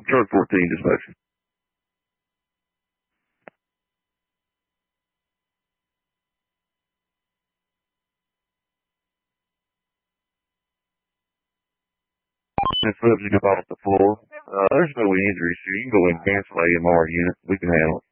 Charge 14 dispatch. That subject up off the floor. There's no injuries here. You can go in and cancel AMR unit. We can handle it.